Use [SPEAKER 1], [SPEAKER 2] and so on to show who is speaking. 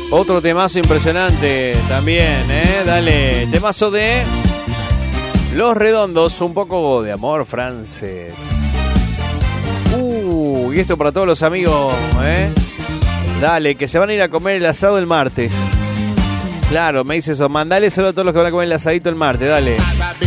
[SPEAKER 1] Otro temazo impresionante también, dale, temazo de Los Redondos, Un poco de amor francés. Y esto para todos los amigos, dale, que se van a ir a comer el asado el martes. Claro, me dice eso, mandale solo a todos los que van a comer el asadito el martes, dale.